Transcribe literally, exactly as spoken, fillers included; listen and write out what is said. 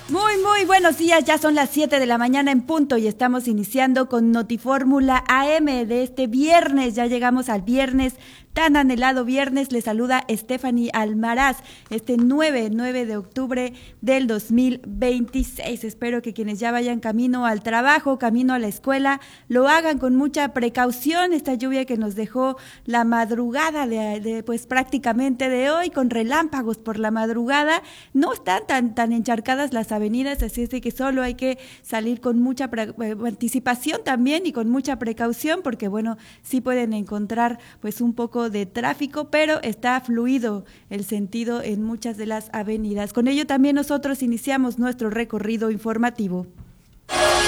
Muy, muy buenos días, ya son las siete de la mañana en punto y estamos iniciando con Notifórmula A M de este viernes, ya llegamos al viernes, tan anhelado viernes. Le saluda Stephanie Almaraz, este nueve de octubre del dos mil veintiséis. Espero que quienes ya vayan camino al trabajo, camino a la escuela, lo hagan con mucha precaución. Esta lluvia que nos dejó la madrugada de, de pues prácticamente de hoy, con relámpagos por la madrugada, no están tan, tan encharcadas las avenidas, así es de que solo hay que salir con mucha pre- anticipación también y con mucha precaución, porque bueno, sí pueden encontrar pues un poco de tráfico, pero está fluido el sentido en muchas de las avenidas. Con ello también nosotros iniciamos nuestro recorrido informativo.